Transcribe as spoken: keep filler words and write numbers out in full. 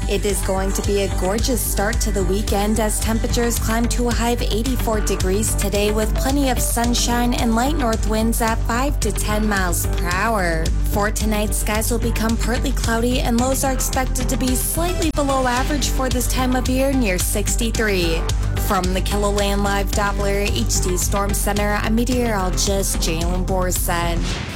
It is going to be a gorgeous start to the weekend as temperatures climb to a high of eighty-four degrees today with plenty of sunshine and light north winds at five to ten miles per hour. For tonight, skies will become partly cloudy and lows are expected to be slightly below average for this time of year, near sixty-three. From the KILOLAND Live Doppler H D Storm Center, I'm meteorologist Jalen Borson.